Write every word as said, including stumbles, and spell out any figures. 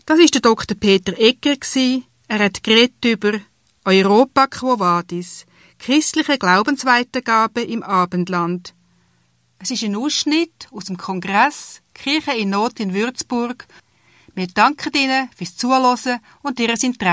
Das war der Doktor Peter Egger. Er hat geredet über Europa Quo Vadis, christliche Glaubensweitergabe im Abendland. Es ist ein Ausschnitt aus dem Kongress Kirche in Not in Würzburg. Wir danken Ihnen fürs Zuhören und Ihr Interesse.